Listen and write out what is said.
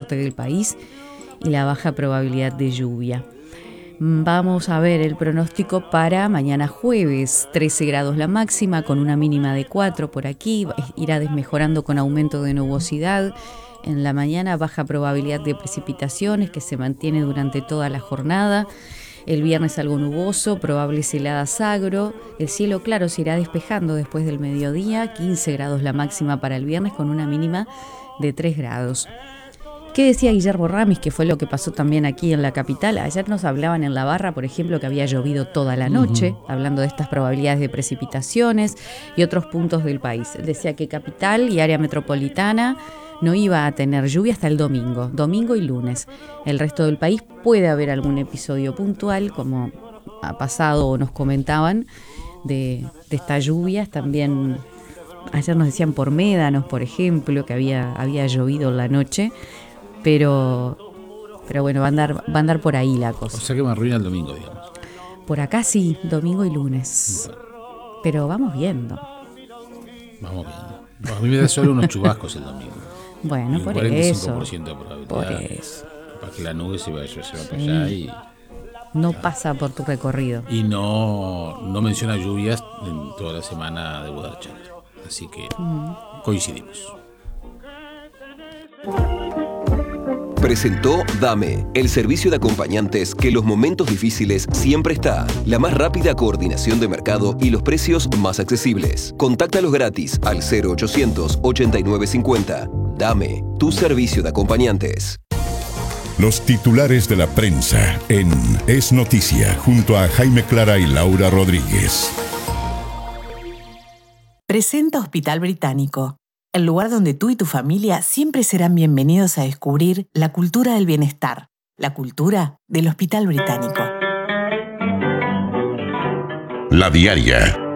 norte del país y la baja probabilidad de lluvia. Vamos a ver el pronóstico para mañana jueves, 13 grados la máxima, con una mínima de 4 por aquí, irá desmejorando con aumento de nubosidad. En la mañana baja probabilidad de precipitaciones que se mantiene durante toda la jornada. El viernes algo nuboso, probables heladas agro. El cielo claro se irá despejando después del mediodía, 15 grados la máxima para el viernes con una mínima de 3 grados. ¿Qué decía Guillermo Ramis, que fue lo que pasó también aquí en la capital? Ayer nos hablaban en la barra, por ejemplo, que había llovido toda la noche, hablando de estas probabilidades de precipitaciones y otros puntos del país. Él decía que capital y área metropolitana no iba a tener lluvia hasta el domingo y lunes. El resto del país puede haber algún episodio puntual, como ha pasado o nos comentaban, de estas lluvias. También ayer nos decían por Médanos, por ejemplo, que había llovido en la noche. Pero bueno, va a andar por ahí la cosa. O sea que me arruina el domingo, digamos. Por acá sí, domingo y lunes. Pero vamos viendo. Vamos viendo. A mí me da solo unos chubascos el domingo. Bueno, por 45% eso. 45% de probabilidad. Por eso. Para que la nube se va para allá y... No pasa por tu recorrido. Y no menciona lluvias en toda la semana de Budachar. Así que coincidimos. Presentó Dame, el servicio de acompañantes que en los momentos difíciles siempre está. La más rápida coordinación de mercado y los precios más accesibles. Contáctalos gratis al 0800 8950. Dame, tu servicio de acompañantes. Los titulares de la prensa en Es Noticia, junto a Jaime Clara y Laura Rodríguez. Presenta Hospital Británico, el lugar donde tú y tu familia siempre serán bienvenidos a descubrir la cultura del bienestar, la cultura del Hospital Británico. La Diaria.